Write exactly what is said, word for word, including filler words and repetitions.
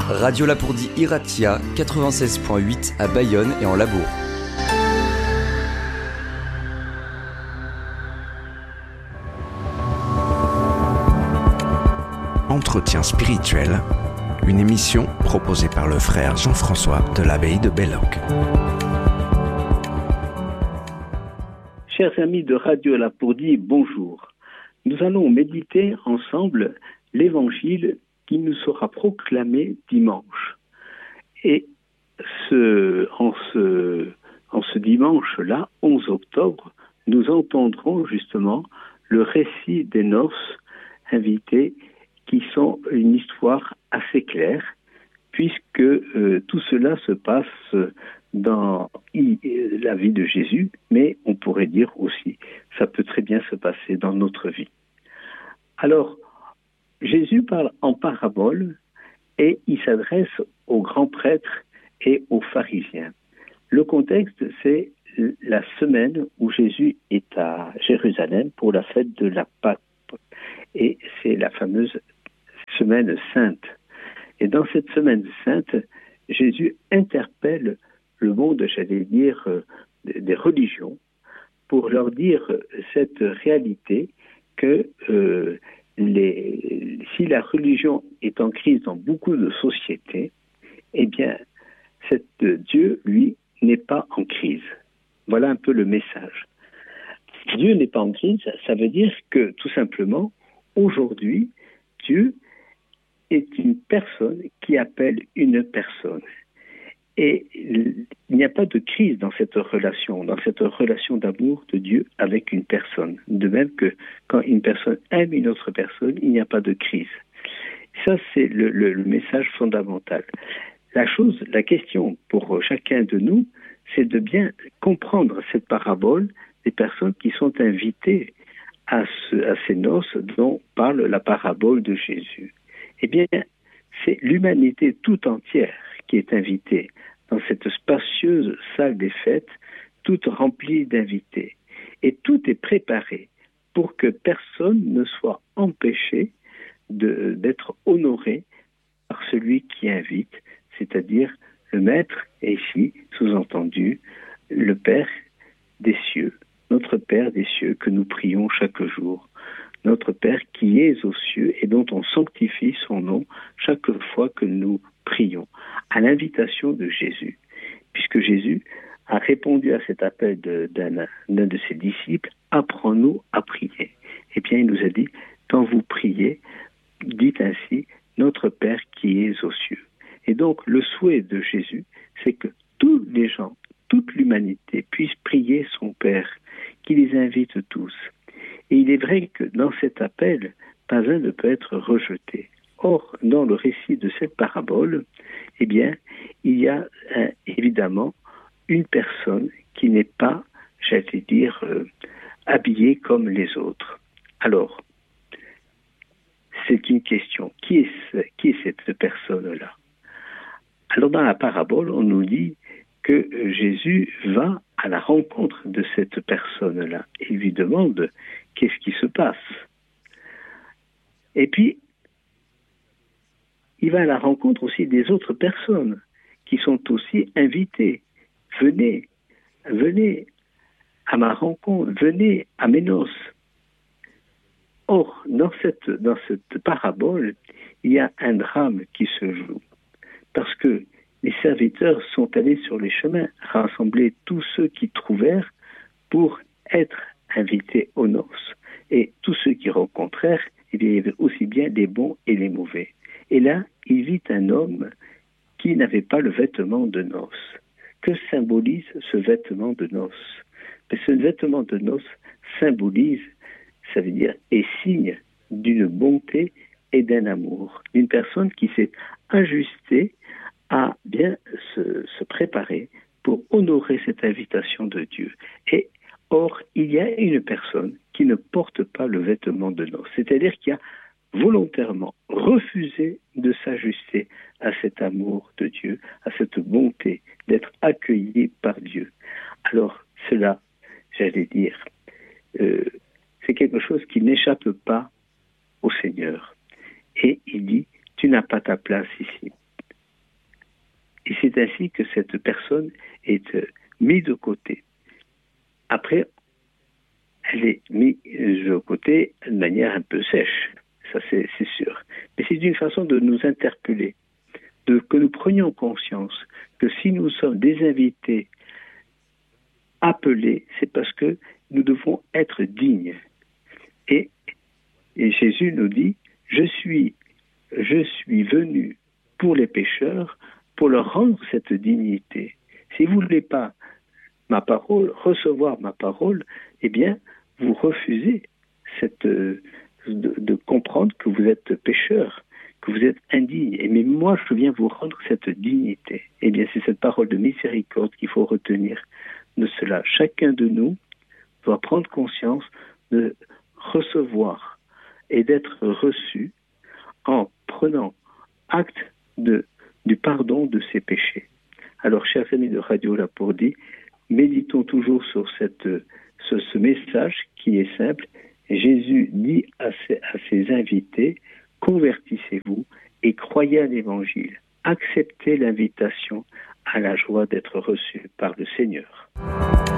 Radio Lapourdie Iratia, quatre-vingt-seize point huit à Bayonne et en Labour. Entretien spirituel, une émission proposée par le frère Jean-François de l'abbaye de Belloc. Chers amis de Radio Lapourdie, bonjour. Nous allons méditer ensemble l'évangile qui nous sera proclamé dimanche. Et ce, en, ce, en ce dimanche-là, onze octobre, nous entendrons justement le récit des noces invitées qui sont une histoire assez claire, puisque euh, tout cela se passe dans la vie de Jésus, mais on pourrait dire aussi, ça peut très bien se passer dans notre vie. Alors, Jésus parle en parabole et il s'adresse aux grands prêtres et aux pharisiens. Le contexte, c'est la semaine où Jésus est à Jérusalem pour la fête de la Pâque. Et c'est la fameuse semaine sainte. Et dans cette semaine sainte, Jésus interpelle le monde, j'allais dire, des religions, pour leur dire cette réalité que euh, les, si la religion est en crise dans beaucoup de sociétés, eh bien, cette, Dieu, lui, n'est pas en crise. Voilà un peu le message. Dieu n'est pas en crise, ça veut dire que, tout simplement, aujourd'hui, Dieu est une personne qui appelle une personne. Et il n'y a pas de crise dans cette relation, dans cette relation d'amour de Dieu avec une personne. De même que quand une personne aime une autre personne, il n'y a pas de crise. Ça, c'est le, le, le message fondamental. La chose, la question pour chacun de nous, c'est de bien comprendre cette parabole des personnes qui sont invitées à, ce, à ces noces dont parle la parabole de Jésus. Eh bien, c'est l'humanité tout entière qui est invitée dans cette spacieuse salle des fêtes, toute remplie d'invités. Et tout est préparé pour que personne ne soit empêché de, d'être honoré par celui qui invite, c'est-à-dire le Maître, et ici, sous-entendu, le Père des cieux, notre Père des cieux que nous prions chaque jour. Notre Père qui est aux cieux et dont on sanctifie son nom chaque fois que nous prions, à l'invitation de Jésus. Puisque Jésus a répondu à cet appel de, d'un, d'un de ses disciples, « Apprends-nous à prier ». Eh bien, il nous a dit, quand vous priez, dites ainsi, « Notre Père qui est aux cieux ». Et donc, le souhait de Jésus, c'est que tous les gens, toute l'humanité puisse prier son Père, qui les invite tous. Et il est vrai que dans cet appel, pas un ne peut être rejeté. Or, dans le récit de cette parabole, eh bien, il y a euh, évidemment une personne qui n'est pas, j'allais dire, euh, habillée comme les autres. Alors, c'est une question. Qui est, ce, qui est cette personne-là? Alors, dans la parabole, on nous dit que Jésus va à la rencontre de cette personne-là et lui demande qu'est-ce qui se passe. Et puis, il va à la rencontre aussi des autres personnes qui sont aussi invitées. Venez, venez à ma rencontre, venez à mes noces. Or, dans cette, dans cette parabole, il y a un drame qui se joue. Parce que les serviteurs sont allés sur les chemins, rassembler tous ceux qu'ils trouvèrent pour être invités aux noces. Et tous ceux qui rencontrèrent, il y avait aussi bien les bons et les mauvais. Et là, il vit un homme qui n'avait pas le vêtement de noces. Que symbolise ce vêtement de noces? Mais ce vêtement de noces symbolise, ça veut dire, est signe d'une bonté et d'un amour. D'une personne qui s'est ajustée à bien se, se préparer pour honorer cette invitation de Dieu. Et or, il y a une personne qui ne porte pas le vêtement de noces, c'est-à-dire qui a volontairement refusé de s'ajuster à cet amour de Dieu, à cette bonté d'être accueilli par Dieu. Alors, cela, j'allais dire, euh, c'est quelque chose qui n'échappe pas au Seigneur. Et il dit, tu n'as pas ta place ici. personne est euh, mise de côté. Après, elle est mise de côté de manière un peu sèche, ça c'est, c'est sûr. Mais c'est une façon de nous interpeller, de, que nous prenions conscience que si nous sommes des invités appelés, c'est parce que nous devons être dignes. Et, et Jésus nous dit, je suis, je suis venu pour les pécheurs, pour leur rendre cette dignité. Si vous ne voulez pas ma parole, recevoir ma parole, eh bien, vous refusez cette, de, de comprendre que vous êtes pécheur, que vous êtes indigne. Et mais moi, je viens vous rendre cette dignité. Eh bien, c'est cette parole de miséricorde qu'il faut retenir de cela. Chacun de nous doit prendre conscience de recevoir et d'être reçu en prenant acte de, du pardon de ses péchés. Alors, chers amis de Radio Lapourdie, méditons toujours sur cette, ce, ce message qui est simple. Jésus dit à ses, à ses invités, convertissez-vous et croyez à l'Évangile. Acceptez l'invitation à la joie d'être reçu par le Seigneur.